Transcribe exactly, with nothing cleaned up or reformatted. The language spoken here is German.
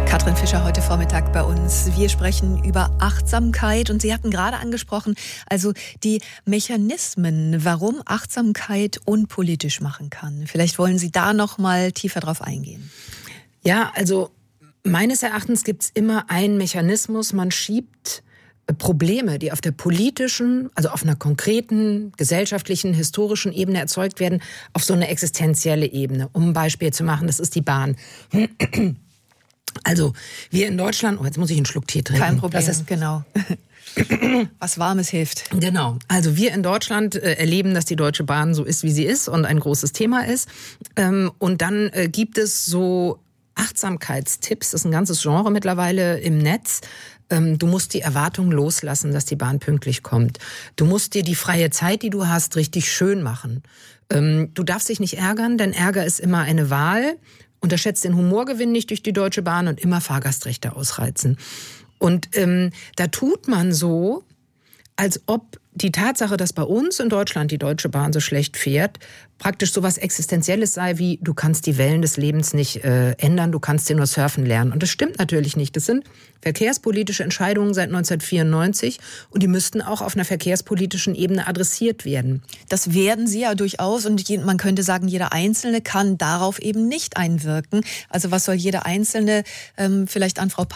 Katrin Fischer heute Vormittag bei uns. Wir sprechen über Achtsamkeit und Sie hatten gerade angesprochen, also die Mechanismen, warum Achtsamkeit unpolitisch machen kann. Vielleicht wollen Sie da noch mal tiefer drauf eingehen. Ja, also meines Erachtens gibt es immer einen Mechanismus, man schiebt Probleme, die auf der politischen, also auf einer konkreten, gesellschaftlichen, historischen Ebene erzeugt werden, auf so eine existenzielle Ebene. Um ein Beispiel zu machen, das ist die Bahn. Also, wir in Deutschland, oh, jetzt muss ich einen Schluck Tee trinken. Kein Problem, das ist genau. Was Warmes hilft. Genau. Also wir in Deutschland äh, erleben, dass die Deutsche Bahn so ist, wie sie ist und ein großes Thema ist. Ähm, und dann äh, gibt es so Achtsamkeitstipps, das ist ein ganzes Genre mittlerweile im Netz. Ähm, du musst die Erwartung loslassen, dass die Bahn pünktlich kommt. Du musst dir die freie Zeit, die du hast, richtig schön machen. Ähm, du darfst dich nicht ärgern, denn Ärger ist immer eine Wahl. Unterschätzt den Humorgewinn nicht durch die Deutsche Bahn und immer Fahrgastrechte ausreizen. Und ähm, da tut man so, als ob die Tatsache, dass bei uns in Deutschland die Deutsche Bahn so schlecht fährt, praktisch so was Existenzielles sei wie, du kannst die Wellen des Lebens nicht äh, ändern, du kannst dir nur surfen lernen. Und das stimmt natürlich nicht. Das sind verkehrspolitische Entscheidungen seit neunzehnhundertvierundneunzig und die müssten auch auf einer verkehrspolitischen Ebene adressiert werden. Das werden sie ja durchaus und man könnte sagen, jeder Einzelne kann darauf eben nicht einwirken. Also was soll jeder Einzelne ähm, vielleicht an Frau